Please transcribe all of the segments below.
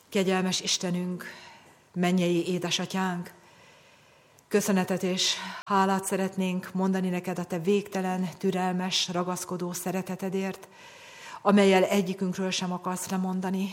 Kegyelmes Istenünk, mennyei édesatyánk, köszönetet és hálát szeretnénk mondani neked a te végtelen, türelmes, ragaszkodó szeretetedért, amellyel egyikünkről sem akarsz lemondani.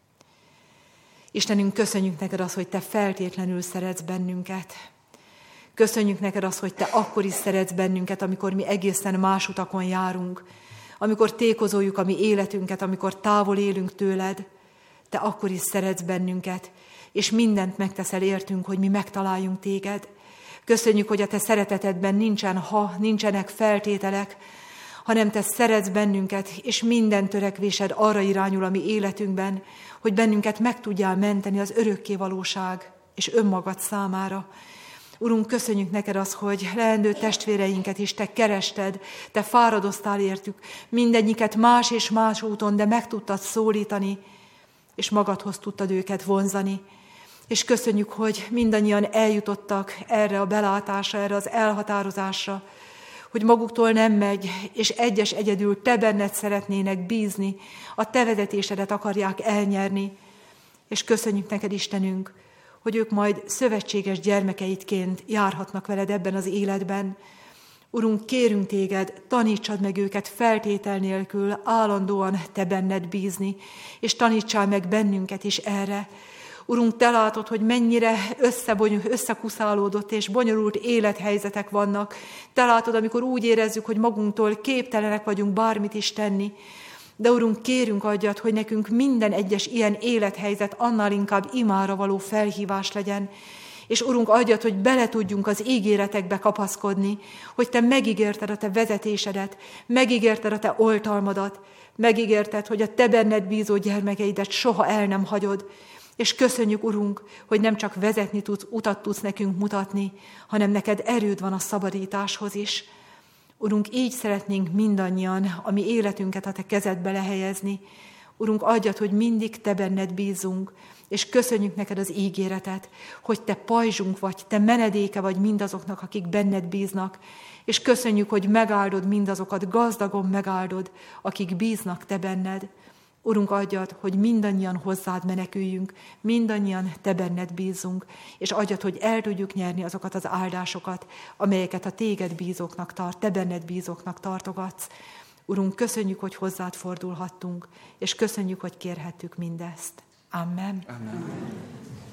Istenünk, köszönjük neked azt, hogy te feltétlenül szeretsz bennünket. Köszönjük neked azt, hogy te akkor is szeretsz bennünket, amikor mi egészen más utakon járunk, amikor tékozoljuk a mi életünket, amikor távol élünk tőled, te akkor is szeretsz bennünket, és mindent megteszel értünk, hogy mi megtaláljunk téged. Köszönjük, hogy a te szeretetedben nincsenek feltételek, hanem te szeretsz bennünket, és minden törekvésed arra irányul a mi életünkben, hogy bennünket meg tudjál menteni az örökké valóság és önmagad számára. Urunk, köszönjük neked azt, hogy leendő testvéreinket is te kerested, te fáradoztál értük, mindegyiket más és más úton, de meg tudtad szólítani, és magadhoz tudtad őket vonzani. És köszönjük, hogy mindannyian eljutottak erre a belátásra, erre az elhatározásra, hogy maguktól nem megy, és egyedül te benned szeretnének bízni, a te vezetésedet akarják elnyerni. És köszönjük neked, Istenünk, hogy ők majd szövetséges gyermekeidként járhatnak veled ebben az életben. Urunk, kérünk téged, tanítsad meg őket feltétel nélkül, állandóan te benned bízni, és tanítsál meg bennünket is erre. Urunk, te látod, hogy mennyire összekuszálódott és bonyolult élethelyzetek vannak. Te látod, amikor úgy érezzük, hogy magunktól képtelenek vagyunk bármit is tenni. De Urunk, kérünk adjad, hogy nekünk minden egyes ilyen élethelyzet annál inkább imára való felhívás legyen. És Urunk, adjad, hogy bele tudjunk az ígéretekbe kapaszkodni, hogy te megígérted a te vezetésedet, megígérted a te oltalmadat, megígérted, hogy a te benned bízó gyermekeidet soha el nem hagyod. És köszönjük, Urunk, hogy nem csak vezetni tudsz, utat tudsz nekünk mutatni, hanem neked erőd van a szabadításhoz is. Urunk, így szeretnénk mindannyian a mi életünket a te kezedbe lehelyezni. Urunk, adjad, hogy mindig te benned bízunk, és köszönjük neked az ígéretet, hogy te pajzsunk vagy, te menedéke vagy mindazoknak, akik benned bíznak, és köszönjük, hogy megáldod mindazokat, gazdagon megáldod, akik bíznak te benned. Urunk, adjad, hogy mindannyian hozzád meneküljünk, mindannyian te benned bízzunk, és adjad, hogy el tudjuk nyerni azokat az áldásokat, amelyeket a téged bízóknak te benned bízóknak tartogatsz. Urunk, köszönjük, hogy hozzád fordulhattunk, és köszönjük, hogy kérhettük mindezt. Amen. Amen.